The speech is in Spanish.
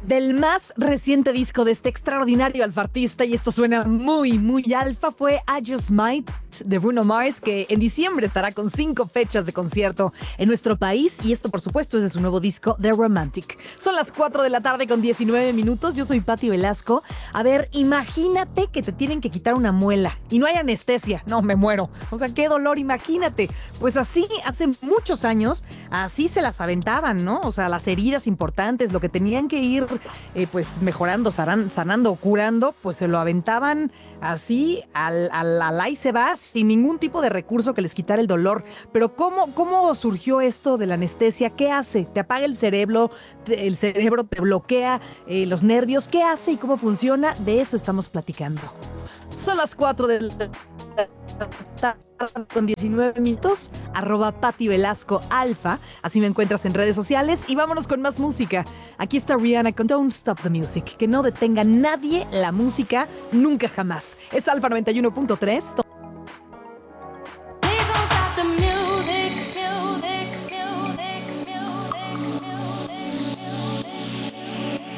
Del más reciente disco de este extraordinario alfa artista, y esto suena muy, muy alfa, fue I Just Might de Bruno Mars, que en diciembre estará con 5 fechas de concierto en nuestro país, y esto por supuesto es de su nuevo disco The Romantic. Son las 4 de la tarde con 19 minutos, yo soy Pati Velasco. A ver, imagínate que te tienen que quitar una muela y no hay anestesia, no, me muero, o sea, qué dolor, imagínate. Pues así, hace muchos años, así se las aventaban, ¿no? O sea, las heridas importantes, lo que tenían que ir pues mejorando, sanando o curando, pues se lo aventaban así al ahí se va, sin ningún tipo de recurso que les quitara el dolor. Pero ¿cómo surgió esto de la anestesia? ¿Qué hace? ¿Te apaga el cerebro te bloquea los nervios? ¿Qué hace y cómo funciona? De eso estamos platicando. Son las 4 de la tarde con 19 minutos, @Pati Velasco Alfa, así me encuentras en redes sociales, y vámonos con más música. Aquí está Rihanna con Don't Stop the Music, que no detenga nadie la música, nunca jamás. Es Alfa 91.3.